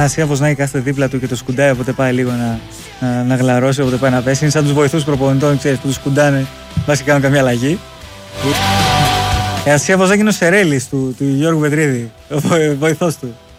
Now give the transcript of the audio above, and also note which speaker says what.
Speaker 1: Ανασίαβος να κάθεται δίπλα του και το σκουντάει, οπότε πάει λίγο να γλαρώσει, οπότε πάει να πέσει. Είναι σαν τους βοηθούς προπονητών, ξέρεις, που τους σκουντάνε, βάσει κάνουν καμία αλλαγή. Ανασίαβος έγινε ο Σερέλης του Γιώργου Πετρίδη, ο βοηθός του.